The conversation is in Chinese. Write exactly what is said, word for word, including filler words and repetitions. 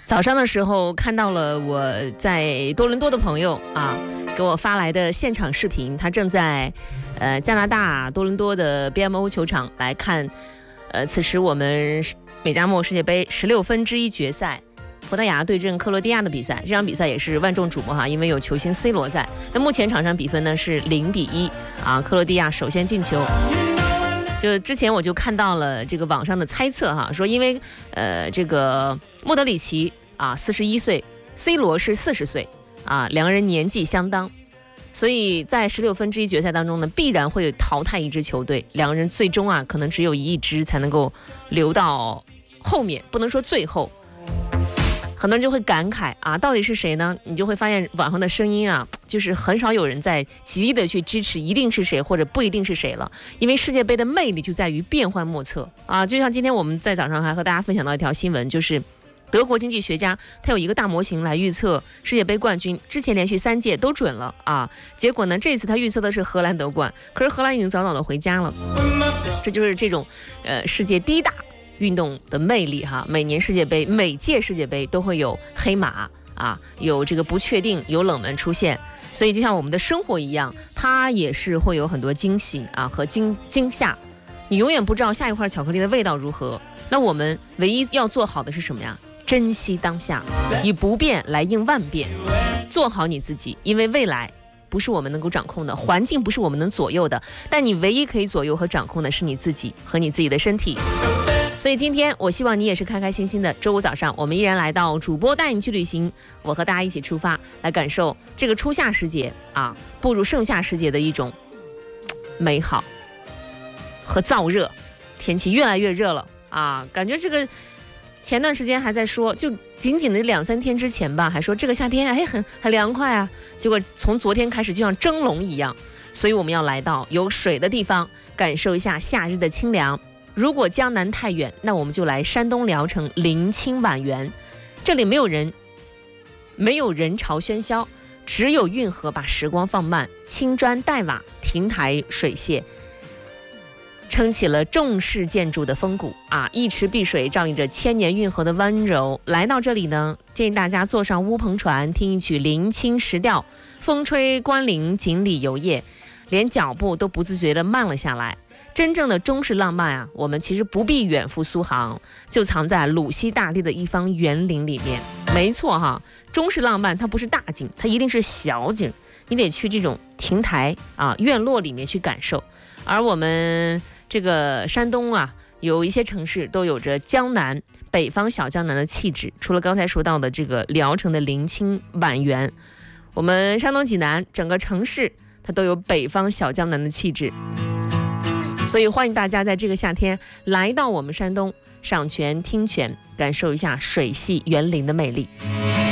早上的时候看到了我在多伦多的朋友啊，给我发来的现场视频，他正在呃加拿大多伦多的 B M O 球场来看，呃，此时我们美加墨世界杯十六分之一决赛，葡萄牙对阵克罗地亚的比赛。这场比赛也是万众瞩目哈，因为有球星 C 罗在。那目前场上比分呢是零比一啊，克罗地亚首先进球。就之前我就看到了这个网上的猜测哈，说因为呃这个莫德里奇啊四十一岁 ，C 罗是四十岁啊，两个人年纪相当，所以在十六分之一决赛当中呢，必然会淘汰一支球队，两个人最终啊可能只有一支才能够留到后面，不能说最后。很多人就会感慨啊，到底是谁呢？你就会发现网上的声音啊，就是很少有人在极力的去支持一定是谁或者不一定是谁了，因为世界杯的魅力就在于变幻莫测啊。就像今天我们在早上还和大家分享到一条新闻，就是德国经济学家他有一个大模型来预测世界杯冠军，之前连续三届都准了啊，结果呢这次他预测的是荷兰夺冠，可是荷兰已经早早的回家了。这就是这种呃世界第一大运动的魅力哈，每年世界杯每届世界杯都会有黑马啊，有这个不确定，有冷门出现，所以就像我们的生活一样，它也是会有很多惊喜啊和惊惊吓，你永远不知道下一块巧克力的味道如何。那我们唯一要做好的是什么呀？珍惜当下，以不变来应万变，做好你自己，因为未来不是我们能够掌控的，环境不是我们能左右的，但你唯一可以左右和掌控的是你自己和你自己的身体。所以今天我希望你也是开开心心的。周五早上我们依然来到主播带你去旅行，我和大家一起出发，来感受这个初夏时节啊步入盛夏时节的一种美好和燥热。天气越来越热了啊，感觉这个前段时间还在说，就仅仅的两三天之前吧，还说这个夏天哎很很凉快啊，结果从昨天开始就像蒸笼一样。所以我们要来到有水的地方，感受一下夏日的清凉。如果江南太远，那我们就来山东聊城临清婉园，这里没有人，没有人潮喧嚣，只有运河把时光放慢，青砖黛瓦，亭台水榭，撑起了重式建筑的风骨啊！一池碧水照映着千年运河的温柔。来到这里呢，建议大家坐上乌篷船，听一曲临清时调，风吹关林，锦里游曳，连脚步都不自觉地慢了下来。真正的中式浪漫啊，我们其实不必远赴苏杭，就藏在鲁西大地的一方园林里面。没错哈，中式浪漫它不是大景，它一定是小景，你得去这种亭台啊院落里面去感受。而我们这个山东啊，有一些城市都有着江南北方小江南的气质，除了刚才说到的这个聊城的临清婉园，我们山东济南整个城市它都有北方小江南的气质。所以欢迎大家在这个夏天来到我们山东，赏泉听泉，感受一下水系园林的魅力。